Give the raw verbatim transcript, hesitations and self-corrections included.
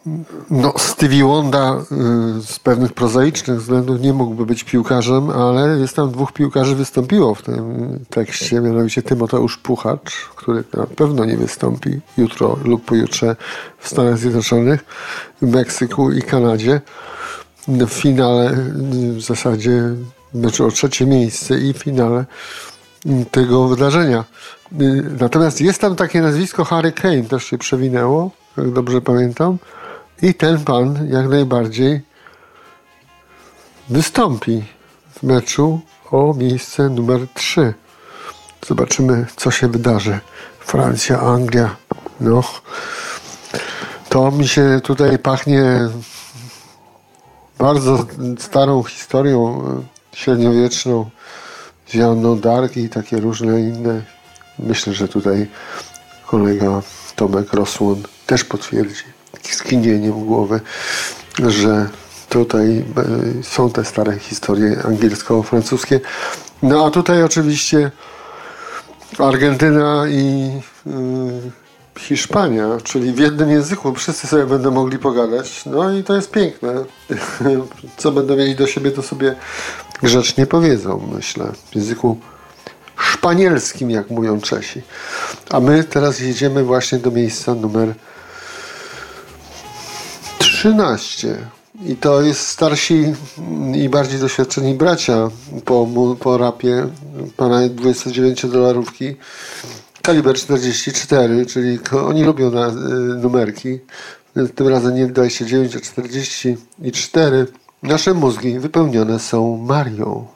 No, Stevie Wonder z pewnych prozaicznych względów nie mógłby być piłkarzem, ale jest tam dwóch piłkarzy wystąpiło w tym tekście, mianowicie Tymoteusz Puchacz, który na pewno nie wystąpi jutro lub pojutrze w Stanach Zjednoczonych, w Meksyku i Kanadzie w finale, w zasadzie meczu o trzecie miejsce i w finale tego wydarzenia. Natomiast jest tam takie nazwisko Harry Kane, też się przewinęło, jak dobrze pamiętam. I ten pan jak najbardziej wystąpi w meczu o miejsce numer trzy. Zobaczymy, co się wydarzy. Francja, Anglia. No, to mi się tutaj pachnie bardzo starą historią średniowieczną z Joanną d'Arc i takie różne inne. Myślę, że tutaj kolega Tomek Rosłon też potwierdzi skinieniem głowy, że tutaj są te stare historie angielsko-francuskie. No a tutaj oczywiście Argentyna i yy, Hiszpania, czyli w jednym języku wszyscy sobie będą mogli pogadać. No i to jest piękne. Co będą mieli do siebie, to sobie grzecznie powiedzą, myślę. W języku szpanielskim, jak mówią Czesi. A my teraz jedziemy właśnie do miejsca numer trzynaście. I to jest starsi i bardziej doświadczeni bracia po, po rapie pana dwudziestodziewięciodolarówki kaliber czterdzieści cztery, czyli oni lubią na, y, numerki. Tym razem nie dwadzieścia dziewięć, a czterdzieści cztery. Nasze mózgi wypełnione są Marią.